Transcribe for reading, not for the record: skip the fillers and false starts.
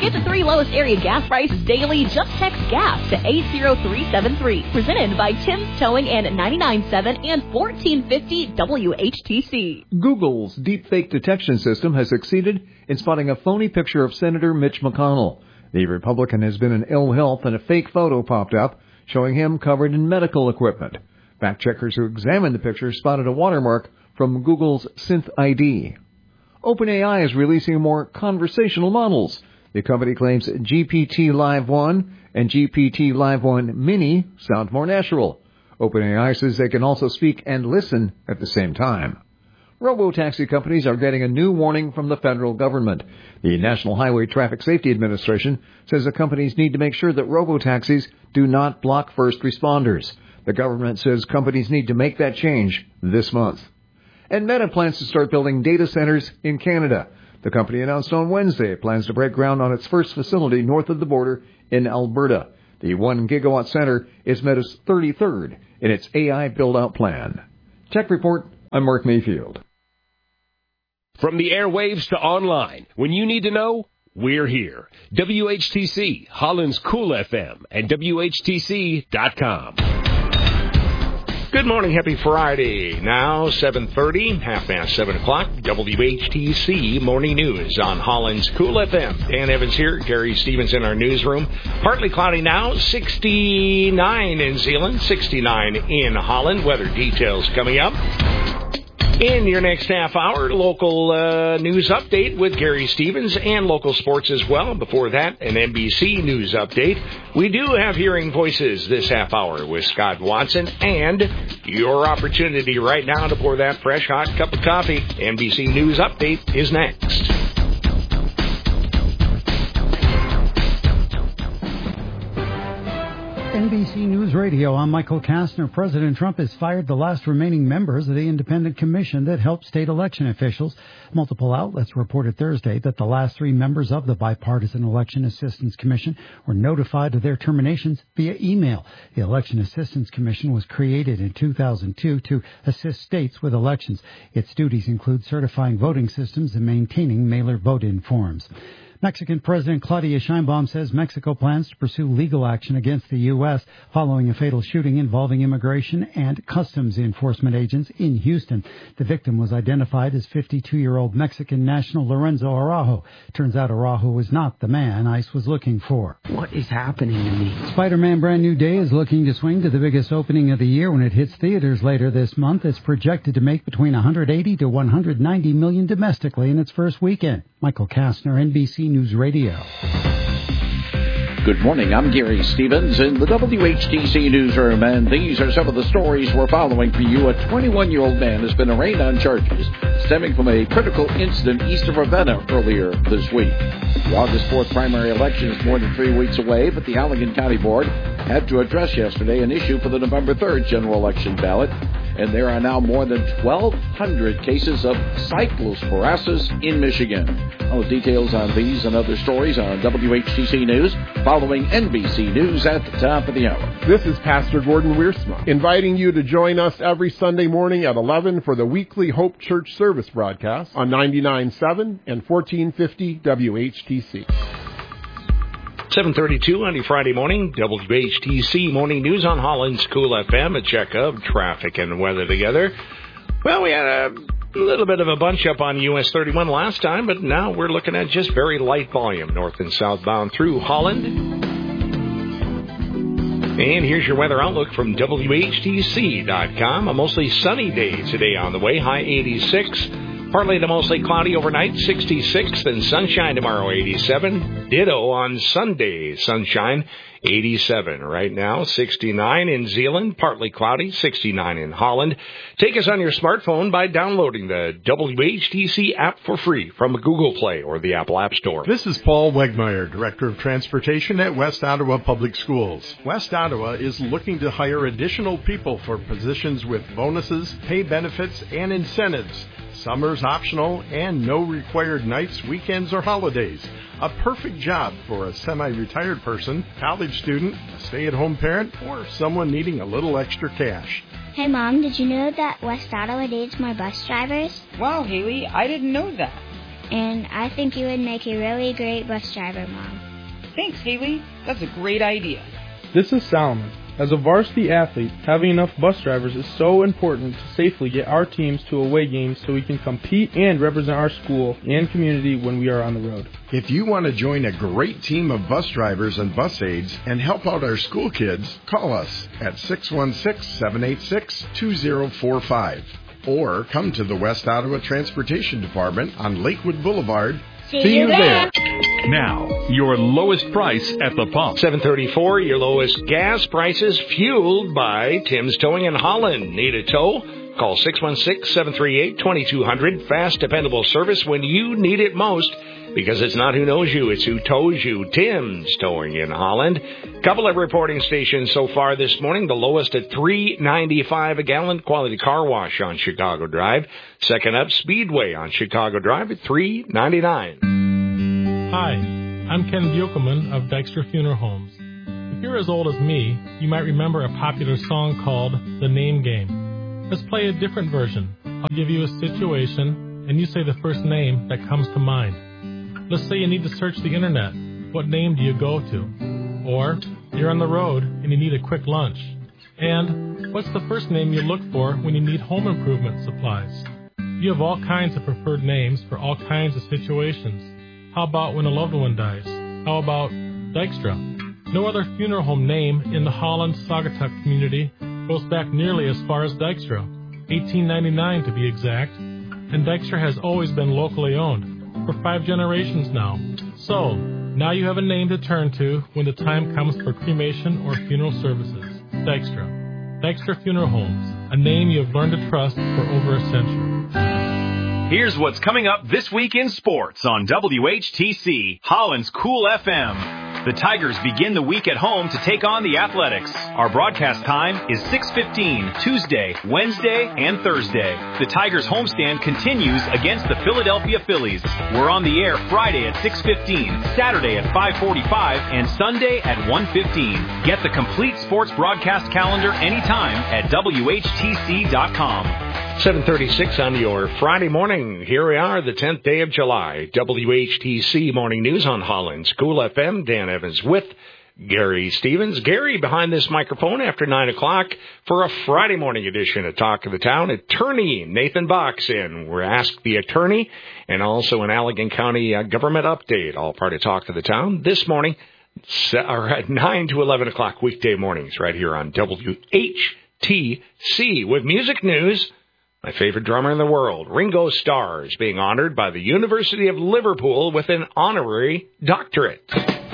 Get the 3 lowest area gas prices daily. Just text GAS to 80373. Presented by Tim's Towing and 99.7 and 1450 WHTC. Google's deepfake detection system has succeeded in spotting a phony picture of Senator Mitch McConnell. The Republican has been in ill health and a fake photo popped up showing him covered in medical equipment. Fact-checkers who examined the picture spotted a watermark from Google's Synth ID. OpenAI is releasing more conversational models. The company claims GPT Live 1 and GPT Live 1 Mini sound more natural. OpenAI says they can also speak and listen at the same time. Robo-taxi companies are getting a new warning from the federal government. The National Highway Traffic Safety Administration says the companies need to make sure that robo-taxis do not block first responders. The government says companies need to make that change this month. And Meta plans to start building data centers in Canada. The company announced on Wednesday it plans to break ground on its first facility north of the border in Alberta. The 1 gigawatt center is Meta's 33rd in its AI build-out plan. Tech Report, I'm Mark Mayfield. From the airwaves to online, when you need to know, we're here. WHTC, Holland's Cool FM, and WHTC.com. Good morning, happy Friday. Now 7:30, 7:30, WHTC Morning News on Holland's Cool FM. Dan Evans here, Gary Stevens in our newsroom. Partly cloudy now, 69 in Zeeland, 69 in Holland. Weather details coming up. In your next half hour, local news update with Gary Stevens and local sports as well. Before that, an NBC news update. We do have hearing voices this half hour with Scott Watson, and your opportunity right now to pour that fresh, hot cup of coffee. NBC News Update is next. NBC News Radio, I'm Michael Kastner. President Trump has fired the last remaining members of the independent commission that helped state election officials. Multiple outlets reported Thursday that the last 3 members of the Bipartisan Election Assistance Commission were notified of their terminations via email. The Election Assistance Commission was created in 2002 to assist states with elections. Its duties include certifying voting systems and maintaining mailer vote-in forms. Mexican President Claudia Sheinbaum says Mexico plans to pursue legal action against the U.S. following a fatal shooting involving immigration and customs enforcement agents in Houston. The victim was identified as 52-year-old Mexican national Lorenzo Araujo. Turns out Araujo was not the man ICE was looking for. What is happening to me? Spider-Man Brand New Day is looking to swing to the biggest opening of the year when it hits theaters later this month. It's projected to make between $180 to $190 million domestically in its first weekend. Michael Kastner, NBC News Radio. Good morning, I'm Gary Stevens in the WHTC newsroom, and these are some of the stories we're following for you. A 21-year-old man has been arraigned on charges stemming from a critical incident east of Ravenna earlier this week. The August 4th primary election is more than 3 weeks away, but the Allegan County Board had to address yesterday an issue for the November 3rd general election ballot, and there are now more than 1,200 cases of cyclosporasis in Michigan. All the details on these and other stories on WHTC News following NBC News at the top of the hour. This is Pastor Gordon Wiersma, inviting you to join us every Sunday morning at 11 for the weekly Hope Church service broadcast on 99.7 and 1450 WHTC. 7:32 on your Friday morning, WHTC Morning News on Holland's Cool FM, a check of traffic and weather together. Well, we had a little bit of a bunch up on US 31 last time, but now we're looking at just very light volume north and southbound through Holland. And here's your weather outlook from WHTC.com. A mostly sunny day today on the way, high 86. Partly to mostly cloudy overnight, 66, then sunshine tomorrow, 87. Ditto on Sunday, sunshine, 87. Right now, 69 in Zeeland, partly cloudy, 69 in Holland. Take us on your smartphone by downloading the WHTC app for free from Google Play or the Apple App Store. This is Paul Wegmeyer, Director of Transportation at West Ottawa Public Schools. West Ottawa is looking to hire additional people for positions with bonuses, pay benefits, and incentives. Summer's optional and no required nights, weekends, or holidays. A perfect job for a semi-retired person, college student, a stay-at-home parent, or someone needing a little extra cash. Hey, Mom, did you know that West Ottawa needs more bus drivers? Wow, Haley, I didn't know that. and I think you would make a really great bus driver, Mom. Thanks, Haley. That's a great idea. This is Solomon. As a varsity athlete, having enough bus drivers is so important to safely get our teams to away games so we can compete and represent our school and community when we are on the road. If you want to join a great team of bus drivers and bus aides and help out our school kids, call us at 616-786-2045 or come to the West Ottawa Transportation Department on Lakewood Boulevard. See you there. Now, your lowest price at the pump. 734, your lowest gas prices fueled by Tim's Towing in Holland. Need a tow? Call 616-738-2200. Fast, dependable service when you need it most. Because it's not who knows you, it's who tows you. Tim's Towing in Holland. Couple of reporting stations so far this morning. The lowest at $3.95 a gallon. Quality Car Wash on Chicago Drive. Second up, Speedway on Chicago Drive at $3.99. Hi, I'm Ken Buchelman of Dykstra Funeral Homes. If you're as old as me, you might remember a popular song called The Name Game. Let's play a different version. I'll give you a situation, and you say the first name that comes to mind. Let's say you need to search the internet. What name do you go to? Or you're on the road and you need a quick lunch. And what's the first name you look for when you need home improvement supplies? You have all kinds of preferred names for all kinds of situations. How about when a loved one dies? How about Dykstra? No other funeral home name in the Holland-Saugatuck community goes back nearly as far as Dykstra, 1899 to be exact, and Dykstra has always been locally owned for 5 generations now. So, now you have a name to turn to when the time comes for cremation or funeral services. Dykstra. Dykstra Funeral Homes, a name you have learned to trust for over a century. Here's what's coming up this week in sports on WHTC, Holland's Cool FM. The Tigers begin the week at home to take on the Athletics. Our broadcast time is 6:15, Tuesday, Wednesday, and Thursday. The Tigers homestand continues against the Philadelphia Phillies. We're on the air Friday at 6:15, Saturday at 5:45, and Sunday at 1:15. Get the complete sports broadcast calendar anytime at WHTC.com. 7:36 on your Friday morning. Here we are, the 10th day of July. WHTC Morning News on Holland's Cool FM. Dan Evans with Gary Stevens. Gary behind this microphone after 9 o'clock for a Friday morning edition of Talk of the Town. Attorney Nathan Box in. We're Ask the Attorney and also an Allegan County government update. All part of Talk of the Town this morning at 9 to 11 o'clock weekday mornings right here on WHTC with music news. My favorite drummer in the world, Ringo Starr, is being honored by the University of Liverpool with an honorary doctorate.